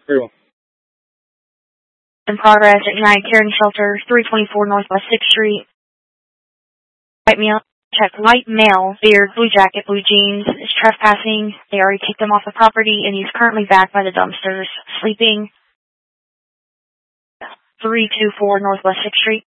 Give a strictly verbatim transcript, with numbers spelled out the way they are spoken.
Very well. In progress at United Caring Shelter, three twenty-four Northwest sixth Street. White male, check white male, beard, blue jacket, blue jeans, is trespassing. They already kicked him off the property, and he's currently back by the dumpsters, sleeping. three twenty-four Northwest sixth Street.